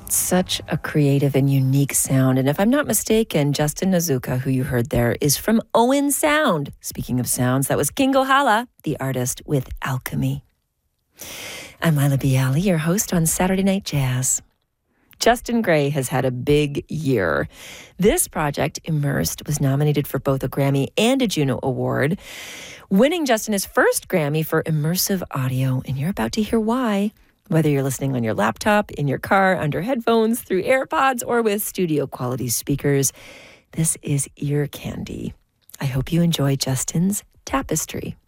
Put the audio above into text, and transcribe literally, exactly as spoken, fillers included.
Such a creative and unique sound. And if I'm not mistaken, Justin Nozuka, who you heard there, is from Owen Sound. Speaking of sounds, that was King Gohala, the artist with Alchemy. I'm Lila Bialy, your host on Saturday Night Jazz. Justin Gray has had a big year. This project, Immersed, was nominated for both a Grammy and a Juno Award, winning Justin his first Grammy for immersive audio, and you're about to hear why. Whether you're listening on your laptop, in your car, under headphones, through AirPods, or with studio-quality speakers, this is ear candy. I hope you enjoy Justin's Tapestry.